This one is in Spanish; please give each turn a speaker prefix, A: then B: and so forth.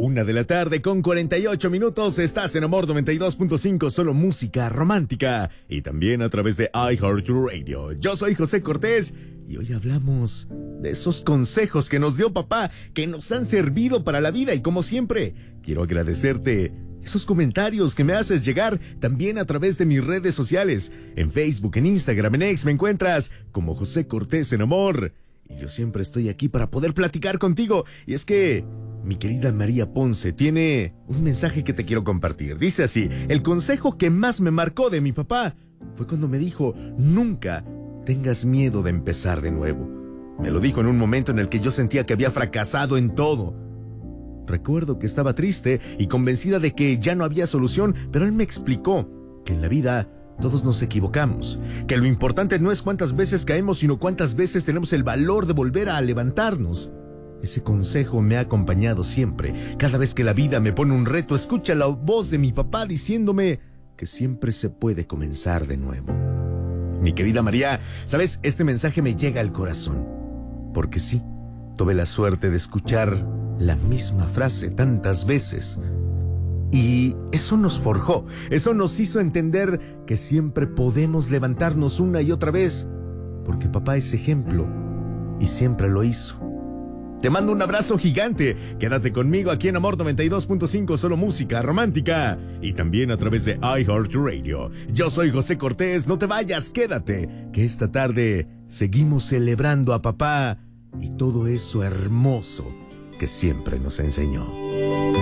A: 1 de la tarde con 48 minutos. Estás en Amor 92.5, solo música romántica. Y también a través de iHeartRadio. Yo soy José Cortés y hoy hablamos de esos consejos que nos dio papá, que nos han servido para la vida. Y como siempre, quiero agradecerte esos comentarios que me haces llegar también a través de mis redes sociales. En Facebook, en Instagram, en X me encuentras como José Cortés en Amor. Y yo siempre estoy aquí para poder platicar contigo. Y es que mi querida María Ponce tiene un mensaje que te quiero compartir. Dice así: el consejo que más me marcó de mi papá fue cuando me dijo: nunca tengas miedo de empezar de nuevo. Me lo dijo en un momento en el que yo sentía que había fracasado en todo. Recuerdo que estaba triste y convencida de que ya no había solución, pero él me explicó que en la vida todos nos equivocamos, que lo importante no es cuántas veces caemos, sino cuántas veces tenemos el valor de volver a levantarnos. Ese consejo me ha acompañado siempre. Cada vez que la vida me pone un reto, escucha la voz de mi papá diciéndome que siempre se puede comenzar de nuevo. Mi querida María, ¿sabes? Este mensaje me llega al corazón, porque sí, tuve la suerte de escuchar la misma frase tantas veces. Y eso nos forjó, eso nos hizo entender que siempre podemos levantarnos una y otra vez, porque papá es ejemplo y siempre lo hizo. Te mando un abrazo gigante. Quédate conmigo aquí en Amor 92.5, solo música romántica. Y también a través de iHeartRadio. Yo soy José Cortés, no te vayas, quédate, que esta tarde seguimos celebrando a papá y todo eso hermoso que siempre nos enseñó.